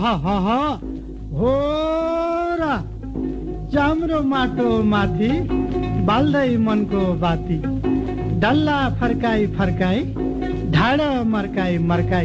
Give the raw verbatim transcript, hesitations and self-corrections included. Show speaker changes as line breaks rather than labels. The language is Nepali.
ह ह ह हो र चाम्रो माटो माथि बाल्दै मनको बाती डल्ला फर्काई फर्काई ढाड मर्काई मर्काई